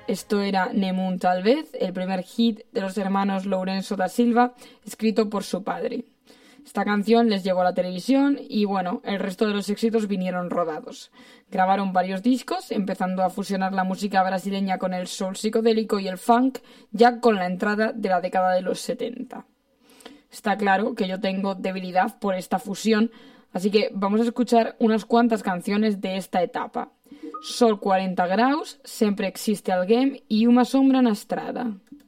Esto era Nemun tal vez, el primer hit de los hermanos Lourenço da Silva, escrito por su padre. Esta canción les llegó a la televisión y bueno, el resto de los éxitos vinieron rodados. Grabaron varios discos, empezando a fusionar la música brasileña con el soul psicodélico y el funk, ya con la entrada de la década de los 70. Está claro que yo tengo debilidad por esta fusión, así que vamos a escuchar unas cuantas canciones de esta etapa. Sol 40 graus, Sempre existe alguém y Uma sombra na estrada.